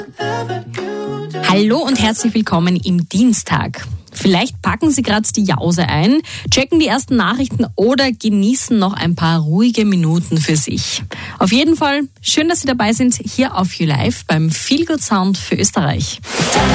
Hallo und herzlich willkommen im Dienstag. Vielleicht packen Sie gerade die Jause ein, checken die ersten Nachrichten oder genießen noch ein paar ruhige Minuten für sich. Auf jeden Fall schön, dass Sie dabei sind hier auf YouLive beim Feel Good Sound für Österreich.